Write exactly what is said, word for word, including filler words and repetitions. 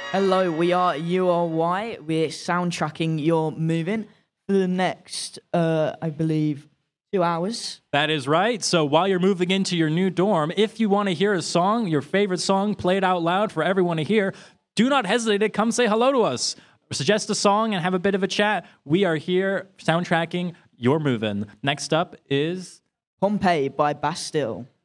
Hello, we are U R Y. We're soundtracking your moving for the next, uh, I believe, two hours. That is right. So while you're moving into your new dorm, if you want to hear a song, your favorite song played out loud for everyone to hear, do not hesitate to come say hello to us. Suggest a song and have a bit of a chat. We are here soundtracking your moving. Next up is Pompeii by Bastille.